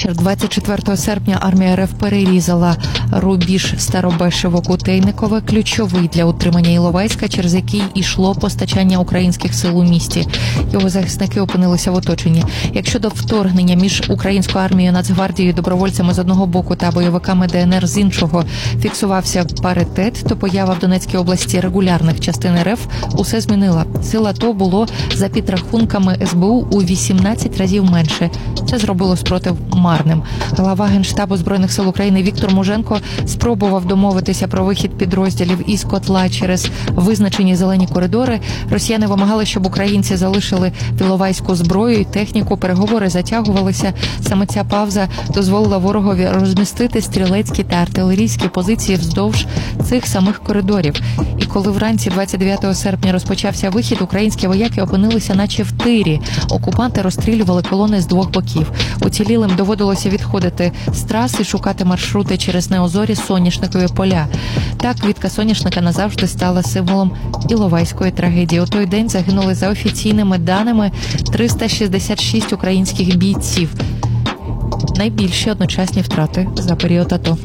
вечір 24 серпня армія РФ перерізала рубіж Старобешево-Кутейникове, ключовий для утримання Іловайська, через який йшло постачання українських сил у місті. Його захисники опинилися в оточенні. Якщо до вторгнення між українською армією, Нацгвардією, добровольцями з одного боку та бойовиками ДНР з іншого фіксувався паритет, то поява в Донецькій області регулярних частин РФ усе змінила. Сил АТО було, за підрахунками СБУ, у 18 разів менше. Це зробило спротив марним. Глава Генштабу Збройних сил України Віктор Муженко спробував домовитися про вихід підрозділів із котла через визначені зелені коридори. Росіяни вимагали, щоб українці залишили в Іловайську зброю і техніку. Переговори затягувалися. Саме ця пауза дозволила ворогові розмістити стрілецькі та артилерійські позиції вздовж цих самих коридорів. І коли вранці 29 серпня розпочався вихід, українські вояки опинилися наче в тирі. Окупанти розстрілювали колони з двох боків. Уцілілим доводилося відходити з траси, шукати маршрути через неозорі соняшникові поля. Так, квітка соняшника назавжди стала символом іловайської трагедії. У той день загинули, за офіційними даними, 366 українських бійців. Найбільші одночасні втрати за період АТО.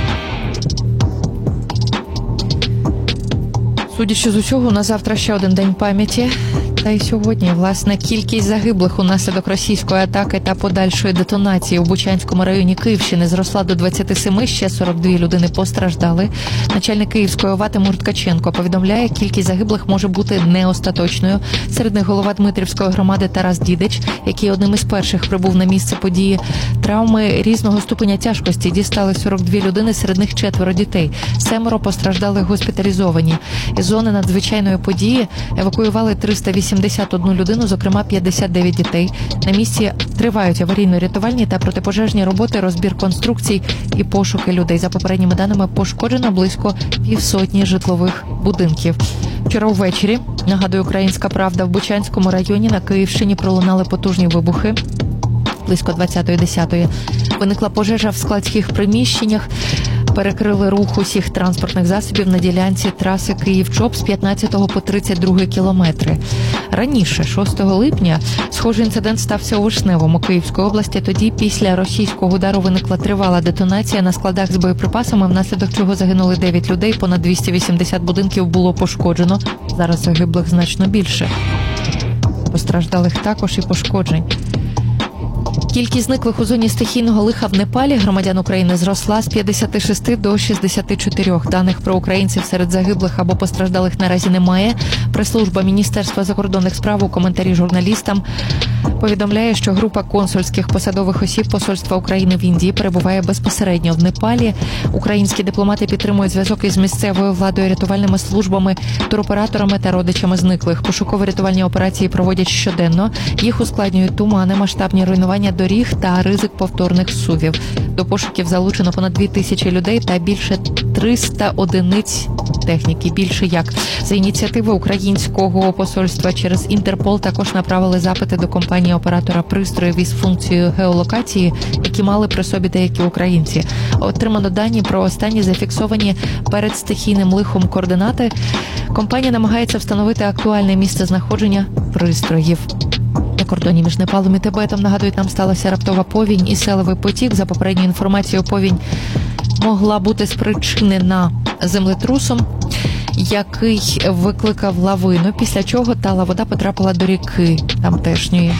Судячи з усього, на завтра ще один день пам'яті. Та й сьогодні, власне, кількість загиблих унаслідок російської атаки та подальшої детонації у Бучанському районі Київщини зросла до 27, ще 42 людини постраждали. Начальник Київської ОВА Тимур Ткаченко повідомляє, кількість загиблих може бути не остаточною. Серед них голова Дмитрівської громади Тарас Дідич, який одним із перших прибув на місце події. Травми різного ступеня тяжкості дістали 42 людини, серед них 4 дітей. 7 постраждали госпіталізовані. Із зони надзвичайної події евакуювали 381 людину, зокрема 59 дітей. На місці тривають аварійно-рятувальні та протипожежні роботи, розбір конструкцій і пошуки людей. За попередніми даними, пошкоджено близько 50 житлових будинків. Вчора ввечері, нагадує «Українська правда», в Бучанському районі на Київщині пролунали потужні вибухи. Близько 20:10 виникла пожежа в складських приміщеннях. Перекрили рух усіх транспортних засобів на ділянці траси Київ-Чоп з 15 по 32 кілометри. Раніше, 6 липня, схожий інцидент стався у Вишневому Київської області. Тоді після російського удару виникла тривала детонація на складах з боєприпасами, внаслідок чого загинули 9 людей, понад 280 будинків було пошкоджено. Зараз загиблих значно більше. Постраждалих також і пошкоджень. Кількість зниклих у зоні стихійного лиха в Непалі громадян України зросла з 56 до 64. Даних про українців серед загиблих або постраждалих наразі немає. Прес-служба Міністерства закордонних справ у коментарі журналістам повідомляє, що група консульських посадових осіб Посольства України в Індії перебуває безпосередньо в Непалі. Українські дипломати підтримують зв'язок із місцевою владою, рятувальними службами, туроператорами та родичами зниклих. Пошуково-рятувальні операції проводять щоденно. Їх ускладнюють тумани, масштабні руйнування доріг та ризик повторних зсувів. До пошуків залучено понад 2000 людей та більше 300 одиниць техніки. Більше як. За ініціативи українського посольства через Інтерпол також направили запити до компанії-оператора пристроїв із функцією геолокації, які мали при собі деякі українці. Отримано дані про останні зафіксовані перед стихійним лихом координати. Компанія намагається встановити актуальне місце знаходження пристроїв. На кордоні між Непалом і Тибетом, нагадують, нам сталася раптова повінь і селовий потік. За попередньою інформацією, повінь могла бути спричинена землетрусом, який викликав лавину, після чого тала вода потрапила до ріки тамтешньої.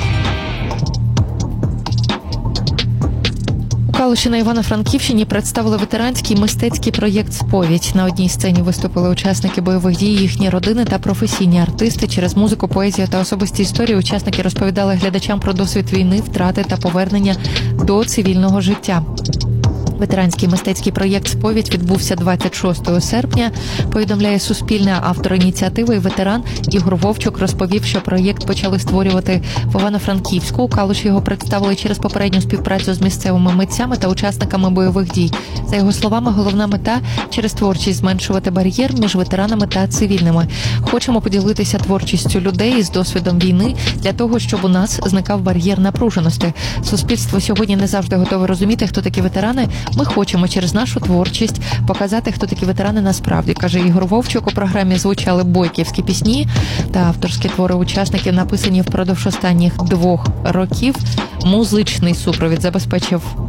У Калуші на Івано-Франківщині представили ветеранський мистецький проєкт «Сповідь». На одній сцені виступили учасники бойових дій, їхні родини та професійні артисти. Через музику, поезію та особисті історії учасники розповідали глядачам про досвід війни, втрати та повернення до цивільного життя. Ветеранський мистецький проєкт «Сповідь» відбувся 26 серпня. Повідомляє Суспільне. Автор ініціативи і ветеран Ігор Вовчук розповів, що проєкт почали створювати в Івано-Франківську. У Калуші його представили через попередню співпрацю з місцевими митцями та учасниками бойових дій. За його словами, головна мета – через творчість зменшувати бар'єр між ветеранами та цивільними. Хочемо поділитися творчістю людей із досвідом війни для того, щоб у нас зникав бар'єр напруженості. Суспільство сьогодні не завжди готове розуміти, хто такі ветерани. Ми хочемо через нашу творчість показати, хто такі ветерани насправді, каже Ігор Вовчук. У програмі звучали бойківські пісні та авторські твори учасників, написані впродовж останніх 2 років. Музичний супровід забезпечив